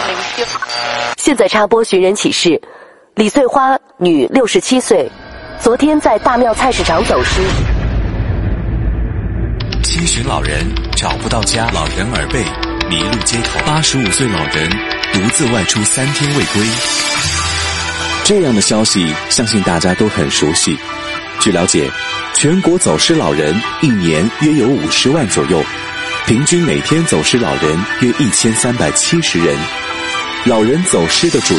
现在插播寻人启事：李穗花，女，67岁，昨天在大庙菜市场走失。 七旬老人找不到家，老人耳背，迷路街头。85岁老人独自外出3天未归。 这样的消息，相信大家都很熟悉。据了解，全国走失老人一年约有50万左右，平均每天走失老人约1370人。老人走失的主